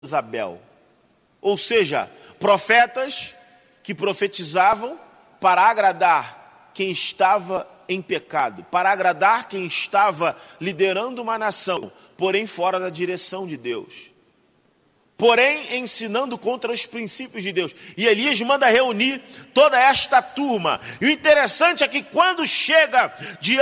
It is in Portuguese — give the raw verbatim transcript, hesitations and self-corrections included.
Isabel, ou seja, profetas que profetizavam para agradar quem estava em pecado, para agradar quem estava liderando uma nação, porém fora da direção de Deus, porém ensinando contra os princípios de Deus. E Elias manda reunir toda esta turma. E o interessante é que quando chega diante